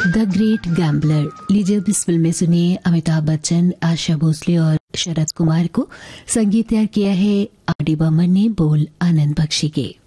The great gambler. लीजिए अब इस फिल्म में सुनिए अमिताभ बच्चन, आशा भोसले और शरद कुमार को। संगीत तैयार किया है आर डी बर्मन ने, बोल आनंद बख्शी के।